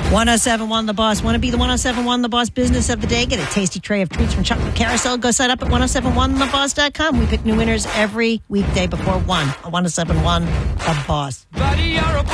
1071 The Boss. Want to be the 1071 The Boss business of the day? Get a tasty tray of treats from Chocolate Carousel. Go sign up at 1071theboss.com. We pick new winners every weekday before 1 on 1071 The Boss. Buddy, you're a